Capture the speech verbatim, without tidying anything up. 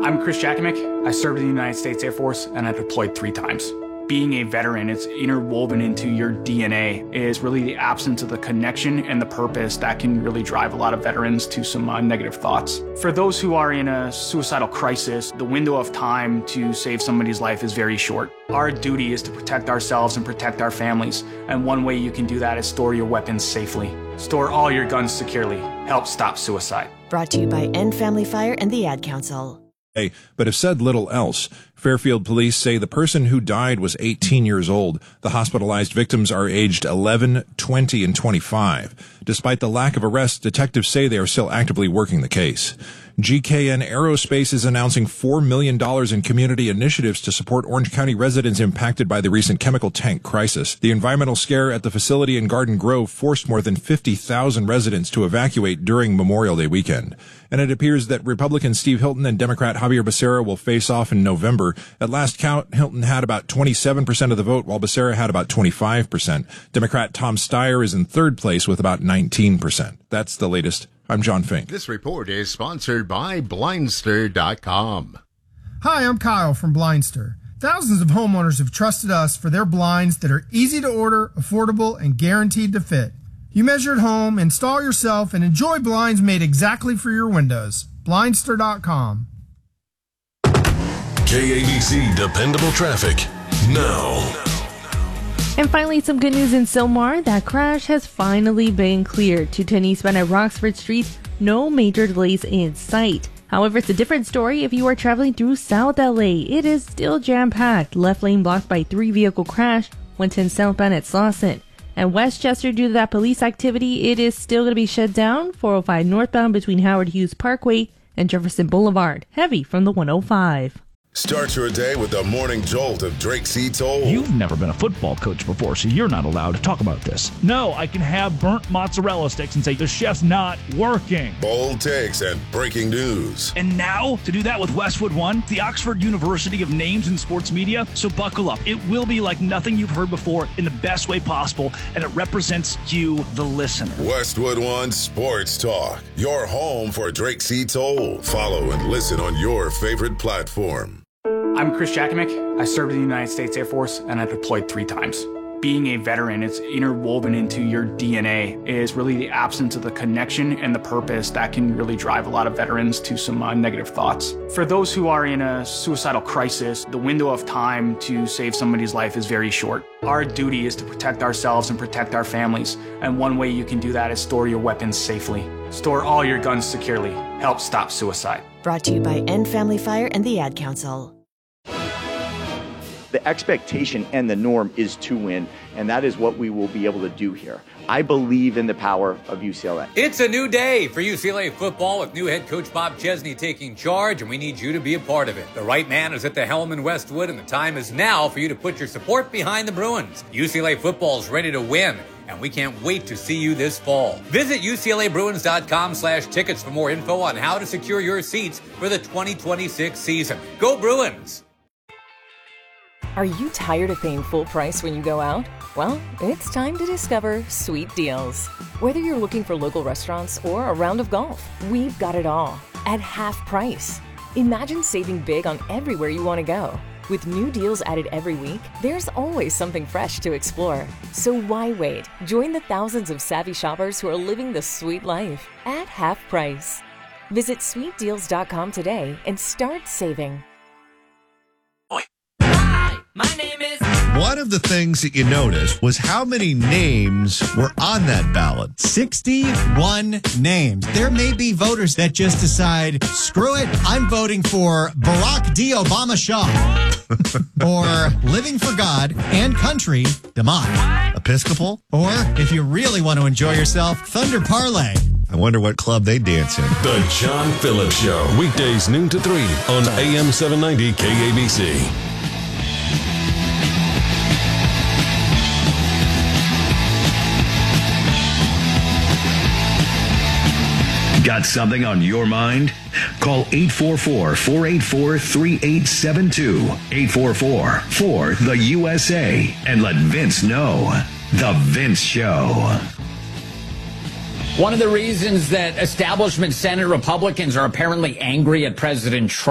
I'm Chris Jakomick. I served in the United States Air Force and I deployed three times. Being a veteran, it's interwoven into your D N A, is really the absence of the connection and the purpose that can really drive a lot of veterans to some uh, negative thoughts. For those who are in a suicidal crisis, the window of time to save somebody's life is very short. Our duty is to protect ourselves and protect our families, and one way you can do that is store your weapons safely. Store all your guns securely. Help stop suicide. Brought to you by End Family Fire and the Ad Council. But have said little else. Fairfield police say the person who died was eighteen years old. The hospitalized victims are aged eleven, twenty, and twenty-five. Despite the lack of arrests, detectives say they are still actively working the case. G K N Aerospace is announcing four million dollars in community initiatives to support Orange County residents impacted by the recent chemical tank crisis. The environmental scare at the facility in Garden Grove forced more than fifty thousand residents to evacuate during Memorial Day weekend. And it appears that Republican Steve Hilton and Democrat Javier Becerra will face off in November. At last count, Hilton had about twenty-seven percent of the vote, while Becerra had about twenty-five percent. Democrat Tom Steyer is in third place with about nineteen percent. That's the latest. I'm John Fink. This report is sponsored by Blindster dot com. Hi, I'm Kyle from Blindster. Thousands of homeowners have trusted us for their blinds that are easy to order, affordable, and guaranteed to fit. You measure at home, install yourself, and enjoy blinds made exactly for your windows. Blindster dot com. K A B C Dependable Traffic now. And finally, some good news in Sylmar. That crash has finally been cleared. two ten eastbound at Roxford Street, no major delays in sight. However, it's a different story if you are traveling through South L A. It is still jam-packed. Left lane blocked by three-vehicle crash, one ten southbound at Slauson. And Westchester, due to that police activity, it is still going to be shut down. four oh five northbound between Howard Hughes Parkway and Jefferson Boulevard. Heavy from the one oh five. Start your day with the morning jolt of Drake C. Toll. You've never been a football coach before, so you're not allowed to talk about this. No, I can have burnt mozzarella sticks and say the chef's not working. Bold takes and breaking news. And now, to do that with Westwood One, the Oxford University of Names in Sports Media. So buckle up. It will be like nothing you've heard before in the best way possible, and it represents you, the listener. Westwood One Sports Talk, your home for Drake C. Toll. Follow and listen on your favorite platform. I'm Chris Jakomick. I served in the United States Air Force and I deployed three times. Being a veteran, it's interwoven into your D N A, is really the absence of the connection and the purpose that can really drive a lot of veterans to some uh, negative thoughts. For those who are in a suicidal crisis, the window of time to save somebody's life is very short. Our duty is to protect ourselves and protect our families, and one way you can do that is store your weapons safely. Store all your guns securely. Help stop suicide. Brought to you by End Family Fire and the Ad Council. The expectation and the norm is to win, and that is what we will be able to do here. I believe in the power of U C L A. It's a new day for U C L A football with new head coach Bob Chesney taking charge, and we need you to be a part of it. The right man is at the helm in Westwood, and the time is now for you to put your support behind the Bruins. U C L A football is ready to win, and we can't wait to see you this fall. Visit U C L A Bruins dot com slash tickets for more info on how to secure your seats for the twenty twenty-six season. Go Bruins! Are you tired of paying full price when you go out? Well, it's time to discover Sweet Deals. Whether you're looking for local restaurants or a round of golf, we've got it all at half price. Imagine saving big on everywhere you want to go. With new deals added every week, there's always something fresh to explore. So why wait? Join the thousands of savvy shoppers who are living the sweet life at half price. Visit sweet deals dot com today and start saving. My name is... One of the things that you noticed was how many names were on that ballot. sixty-one names. There may be voters that just decide, screw it, I'm voting for Barack D. Obama Shaw. Or Living for God and Country, DeMott. Episcopal? Or, if you really want to enjoy yourself, Thunder Parlay. I wonder what club they dance in. The John Phillips Show, weekdays noon to three on A M seven ninety K A B C. Got something on your mind? Call eight four four, four eight four, three eight seven two, eight four four, four, the U S A, and let Vince know. The Vince Show. One of the reasons that establishment Senate Republicans are apparently angry at President Trump